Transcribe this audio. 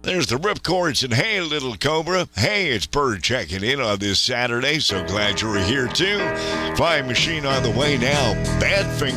There's the Ripcords, and hey, little Cobra. Hey, it's Bird checking in on this Saturday. So glad you were here too. Flying Machine on the way now. Badfinger.